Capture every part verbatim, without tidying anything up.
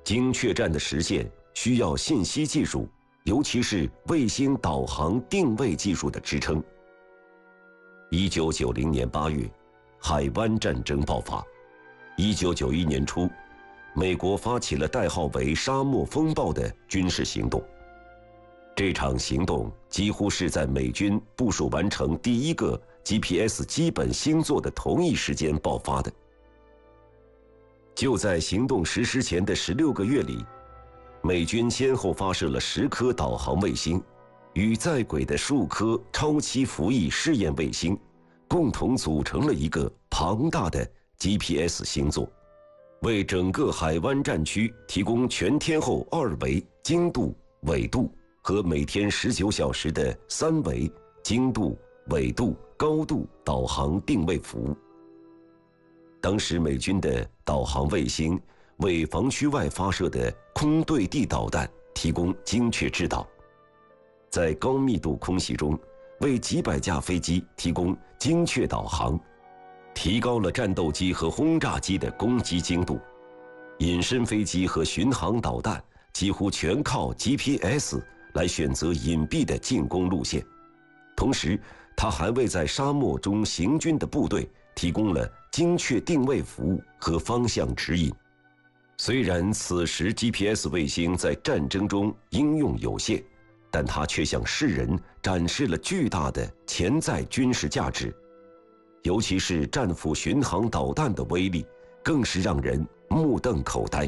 精确战的实现需要信息技术，尤其是卫星导航定位技术的支撑。一九九零年八月，海湾战争爆发。一九九一年初，美国发起了代号为“沙漠风暴”的军事行动。这场行动几乎是在美军部署完成第一个 G P S 基本星座的同一时间爆发的。就在行动实施前的十六个月里，美军先后发射了十颗导航卫星，与在轨的数颗超期服役试验卫星，共同组成了一个庞大的 G P S 星座，为整个海湾战区提供全天候二维经度、纬度和每天十九小时的三维经度、纬度、高度导航定位服务。当时美军的导航卫星为防区外发射的空对地导弹提供精确制导，在高密度空袭中为几百架飞机提供精确导航，提高了战斗机和轰炸机的攻击精度。隐身飞机和巡航导弹几乎全靠 G P S 来选择隐蔽的进攻路线，同时它还为在沙漠中行军的部队提供了精确定位服务和方向指引。虽然此时 G P S 卫星在战争中应用有限，但它却向世人展示了巨大的潜在军事价值，尤其是战斧巡航导弹的威力，更是让人目瞪口呆。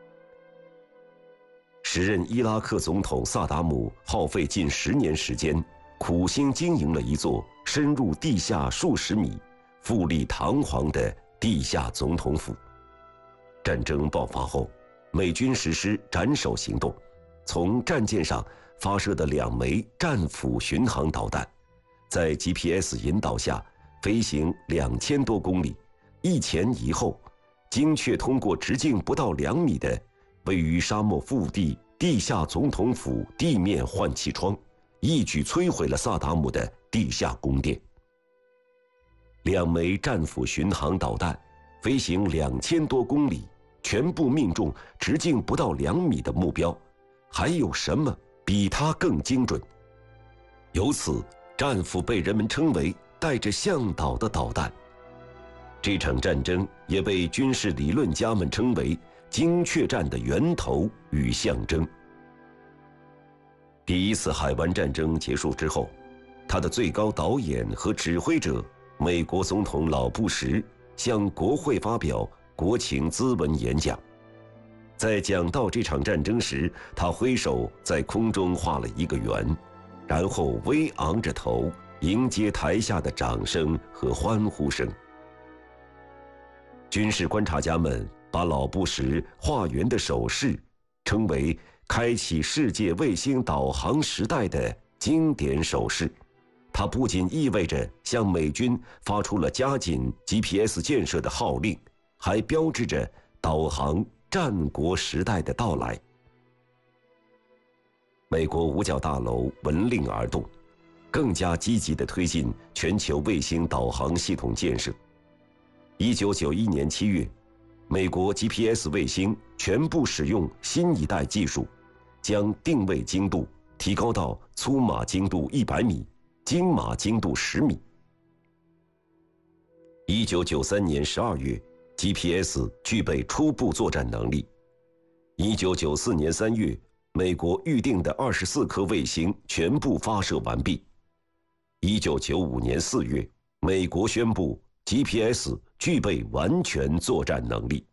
时任伊拉克总统萨达姆耗费近十年时间，苦心经营了一座深入地下数十米、富丽堂皇的地下总统府。战争爆发后，美军实施斩首行动，从战舰上发射的两枚战斧巡航导弹，在 G P S 引导下飞行两千多公里，一前一后，精确通过直径不到两米的位于沙漠腹地地下总统府地面换气窗，一举摧毁了萨达姆的地下宫殿。两枚战斧巡航导弹飞行两千多公里，全部命中直径不到两米的目标，还有什么比它更精准？由此，战斧被人们称为带着向导的导弹。这场战争也被军事理论家们称为精确战的源头与象征。第一次海湾战争结束之后，他的最高导演和指挥者美国总统老布什向国会发表国情咨文演讲。在讲到这场战争时，他挥手在空中画了一个圆，然后微昂着头迎接台下的掌声和欢呼声。军事观察家们把老布什画圆的手势称为开启世界卫星导航时代的经典手势。它不仅意味着向美军发出了加紧 G P S 建设的号令，还标志着导航战国时代的到来。美国五角大楼闻令而动，更加积极地推进全球卫星导航系统建设。一九九一年七月，美国 G P S 卫星全部使用新一代技术，将定位精度提高到粗码精度一百米，精码精度十米。一九九三年十二月 ，G P S 具备初步作战能力。一九九四年三月，美国预定的二十四颗卫星全部发射完毕。一九九五年四月，美国宣布 G P S 具备完全作战能力。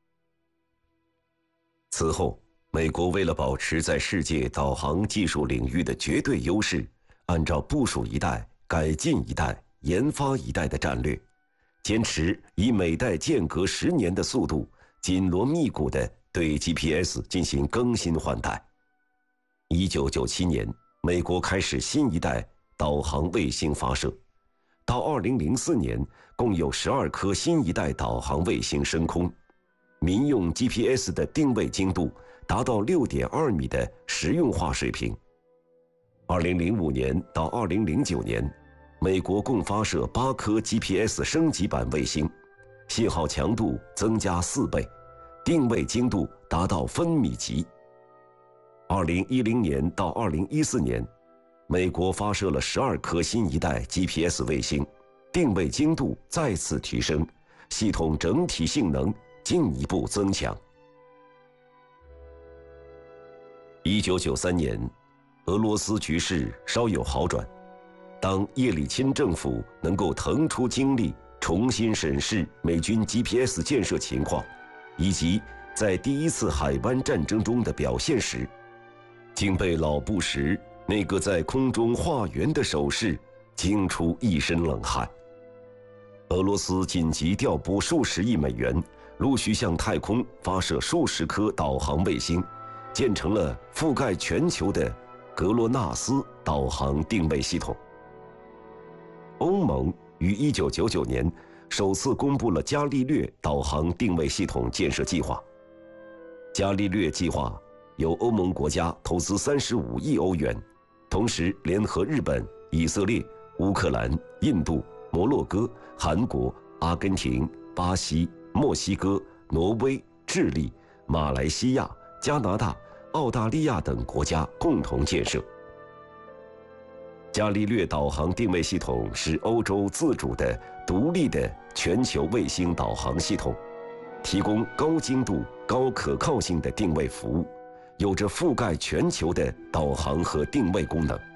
此后，美国为了保持在世界导航技术领域的绝对优势，按照部署一代、改进一代、研发一代的战略，坚持以每代间隔十年的速度，紧锣密鼓地对 G P S 进行更新换代。一九九七年，美国开始新一代导航卫星发射，到二零零四年，共有十二颗新一代导航卫星升空，民用 G P S 的定位精度达到 六点二米的实用化水平。二零零五年到二零零九年，美国共发射八颗 G P S 升级版卫星，信号强度增加四倍， 定位精度达到分米级。二零一零年到二零一四年，美国发射了十二颗新一代 G P S 卫星，定位精度再次提升，系统整体性能进一步增强。一九九三年，俄罗斯局势稍有好转。当叶利钦政府能够腾出精力重新审视美军 G P S 建设情况，以及在第一次海湾战争中的表现时，竟被老布什那个在空中画圆的手势惊出一身冷汗。俄罗斯紧急调拨数十亿美元，陆续向太空发射数十颗导航卫星，建成了覆盖全球的格罗纳斯导航定位系统。欧盟于一九九九年首次公布了伽利略导航定位系统建设计划。伽利略计划由欧盟国家投资三十五亿欧元，同时联合日本、以色列、乌克兰、印度、摩洛哥、韩国、阿根廷、巴西、墨西哥、挪威、智利、马来西亚、加拿大、澳大利亚等国家共同建设。伽利略导航定位系统是欧洲自主的、独立的全球卫星导航系统，提供高精度、高可靠性的定位服务，有着覆盖全球的导航和定位功能。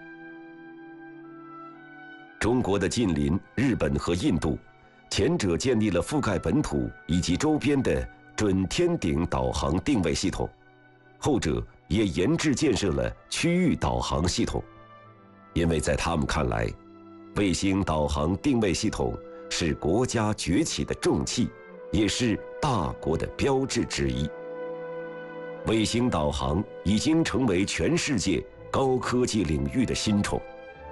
中国的近邻日本和印度，前者建立了覆盖本土以及周边的准天顶导航定位系统，后者也研制建设了区域导航系统。因为在他们看来，卫星导航定位系统是国家崛起的重器，也是大国的标志之一。卫星导航已经成为全世界高科技领域的新宠。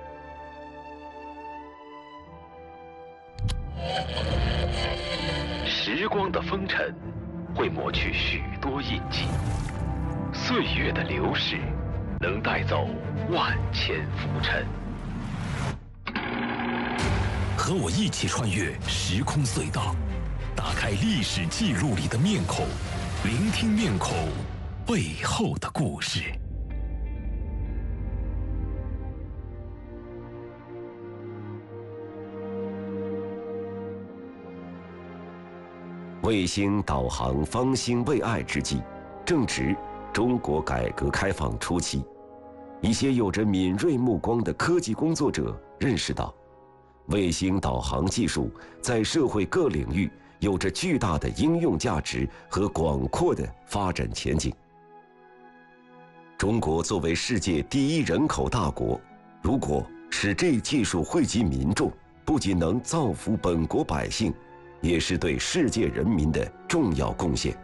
时光的风尘会抹去许多印记，岁月的流逝能带走万千浮尘。和我一起穿越时空隧道，打开历史记录里的面孔，聆听面孔背后的故事。 卫星导航方兴未艾之际，正值中国改革开放初期，一些有着敏锐目光的科技工作者认识到，卫星导航技术在社会各领域有着巨大的应用价值和广阔的发展前景。中国作为世界第一人口大国，如果使这一技术惠及民众，不仅能造福本国百姓，也是对世界人民的重要贡献。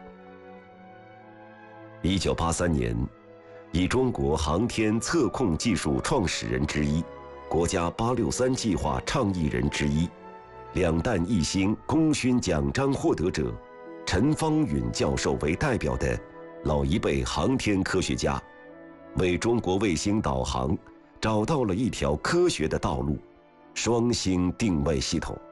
一九八三年，以中国航天测控技术创始人之一、国家八六三计划倡议人之一、两弹一星功勋奖章获得者陈方允教授为代表的老一辈航天科学家，为中国卫星导航找到了一条科学的道路——双星定位系统。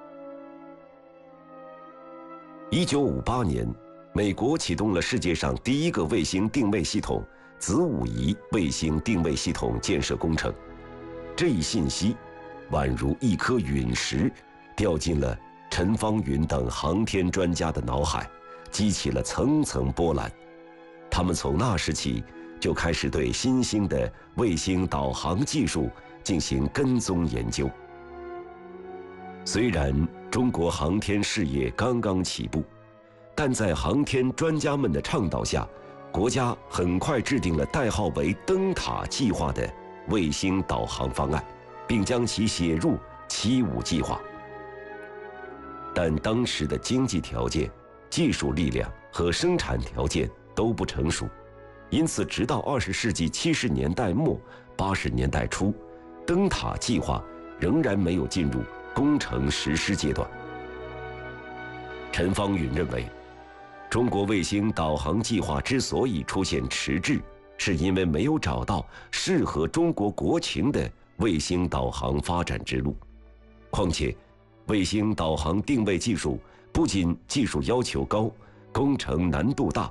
一九五八年，美国启动了世界上第一个卫星定位系统子午仪卫星定位系统建设工程。这一信息宛如一颗陨石，掉进了陈方允等航天专家的脑海，激起了层层波澜。他们从那时起就开始对新兴的卫星导航技术进行跟踪研究。虽然中国航天事业刚刚起步，但在航天专家们的倡导下，国家很快制定了代号为灯塔计划的卫星导航方案，并将其写入七五计划。但当时的经济条件、技术力量和生产条件都不成熟，因此直到二十世纪七十年代末、八十年代初，灯塔计划仍然没有进入工程实施阶段。陈方允认为，中国卫星导航计划之所以出现迟滞，是因为没有找到适合中国国情的卫星导航发展之路。况且，卫星导航定位技术不仅技术要求高， 工程难度大，